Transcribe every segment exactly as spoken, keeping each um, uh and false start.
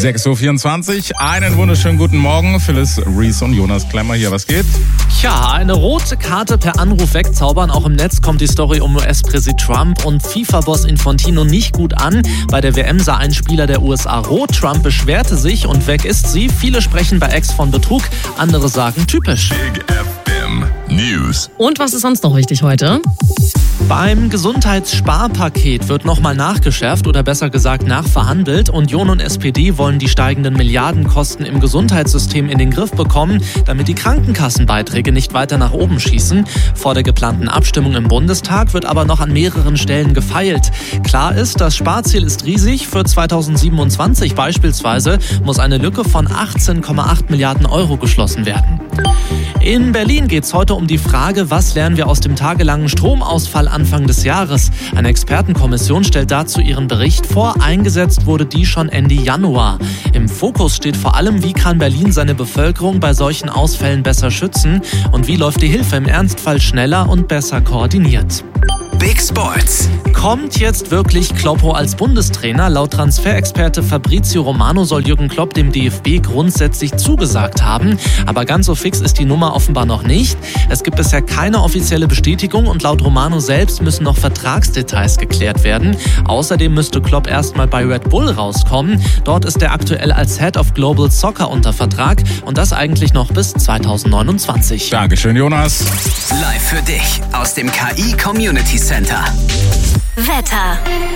sechs Uhr vierundzwanzig, einen wunderschönen guten Morgen. Phyllis Reese und Jonas Klemmer hier, was geht? Tja, eine rote Karte per Anruf wegzaubern. Auch im Netz kommt die Story um U S-Präsident Trump und FIFA-Boss Infantino nicht gut an. Bei der W M sah ein Spieler der U S A rot. Trump beschwerte sich und weg ist sie. Viele sprechen bei Ex von Betrug, andere sagen typisch. Big F M News. Und was ist sonst noch wichtig heute? Beim Gesundheitssparpaket wird nochmal nachgeschärft oder besser gesagt nachverhandelt. Union und S P D wollen die steigenden Milliardenkosten im Gesundheitssystem in den Griff bekommen, damit die Krankenkassenbeiträge nicht weiter nach oben schießen. Vor der geplanten Abstimmung im Bundestag wird aber noch an mehreren Stellen gefeilt. Klar ist, das Sparziel ist riesig. Für zweitausendsiebenundzwanzig beispielsweise muss eine Lücke von achtzehn Komma acht Milliarden Euro geschlossen werden. In Berlin geht es heute um die Frage, was lernen wir aus dem tagelangen Stromausfall Anfang des Jahres. Eine Expertenkommission stellt dazu ihren Bericht vor. Eingesetzt wurde die schon Ende Januar. Im Fokus steht vor allem, wie kann Berlin seine Bevölkerung bei solchen Ausfällen besser schützen und wie läuft die Hilfe im Ernstfall schneller und besser koordiniert. Big Sports. Kommt jetzt wirklich Kloppo als Bundestrainer? Laut Transferexperte Fabrizio Romano soll Jürgen Klopp dem D F B grundsätzlich zugesagt haben. Aber ganz so fix ist die Nummer offenbar noch nicht. Es gibt bisher keine offizielle Bestätigung und laut Romano selbst müssen noch Vertragsdetails geklärt werden. Außerdem müsste Klopp erstmal bei Red Bull rauskommen. Dort ist er aktuell als Head of Global Soccer unter Vertrag und das eigentlich noch bis zweitausendneunundzwanzig. Dankeschön, Jonas. Live für dich aus dem K I Community Center. Wetter.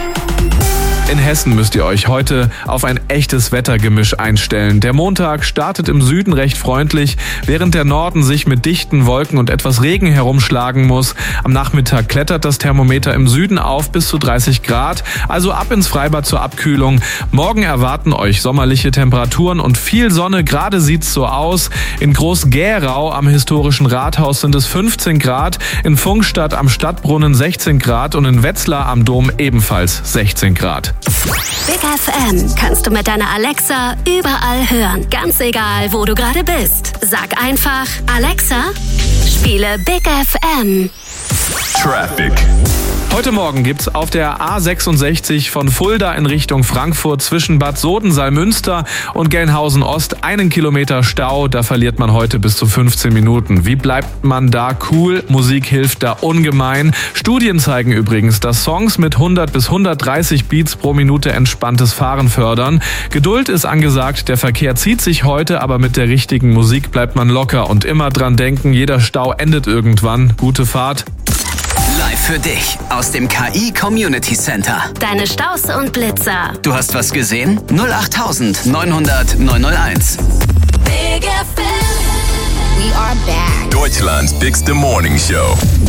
In Hessen müsst ihr euch heute auf ein echtes Wettergemisch einstellen. Der Montag startet im Süden recht freundlich, während der Norden sich mit dichten Wolken und etwas Regen herumschlagen muss. Am Nachmittag klettert das Thermometer im Süden auf bis zu dreißig Grad, also ab ins Freibad zur Abkühlung. Morgen erwarten euch sommerliche Temperaturen und viel Sonne, gerade sieht's so aus. In Groß-Gerau am historischen Rathaus sind es fünfzehn Grad, in Pfungstadt am Stadtbrunnen sechzehn Grad und in Wetzlar am Dom ebenfalls sechzehn Grad. Big F M kannst du mit deiner Alexa überall hören. Ganz egal, wo du gerade bist. Sag einfach, Alexa, spiele Big F M. Traffic. Heute Morgen gibt's auf der A sechsundsechzig von Fulda in Richtung Frankfurt zwischen Bad Soden-Salmünster und Gelnhausen-Ost einen Kilometer Stau. Da verliert man heute bis zu fünfzehn Minuten. Wie bleibt man da cool? Musik hilft da ungemein. Studien zeigen übrigens, dass Songs mit hundert bis hundertdreißig Beats pro Minute entspanntes Fahren fördern. Geduld ist angesagt, der Verkehr zieht sich heute, aber mit der richtigen Musik bleibt man locker und immer dran denken, jeder Stau endet irgendwann. Gute Fahrt. Live für dich aus dem K I Community Center. Deine Staus und Blitzer. Du hast was gesehen? null acht neunhundert neunhunderteins. Big F M. We are back. Deutschland's bigste Morning Show.